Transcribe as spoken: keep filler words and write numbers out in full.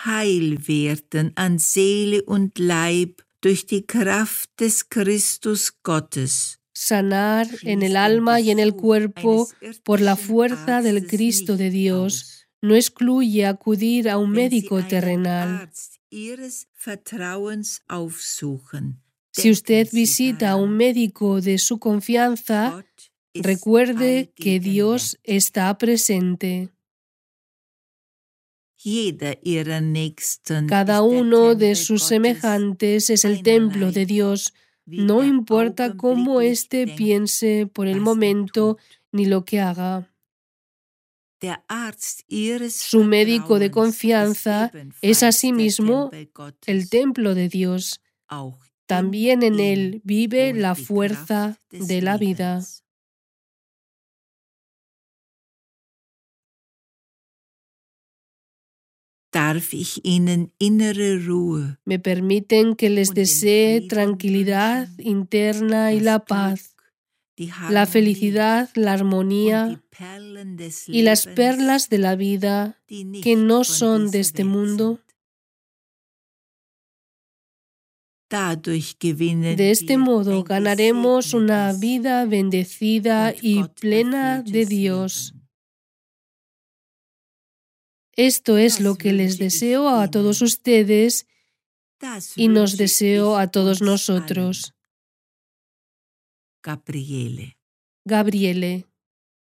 heil werden an Seele und Leib durch die Kraft des Christus Gottes. Sanar en el alma y en el cuerpo por la fuerza del Cristo de Dios. No excluye acudir a un médico terrenal. Si usted visita a un médico de su confianza, recuerde que Dios está presente. Cada uno de sus semejantes es el templo de Dios. No importa cómo éste piense por el momento ni lo que haga. Su médico de confianza es asimismo el templo de Dios. También en él vive la fuerza de la vida. Darf ich Ihnen innere Ruhe, me permiten que les desee tranquilidad interna y la paz, la felicidad, la armonía y las perlas de la vida que no son de este mundo. De este modo ganaremos una vida bendecida y plena de Dios. Esto es lo que les deseo a todos ustedes y nos deseo a todos nosotros. Gabriele. Gabriele.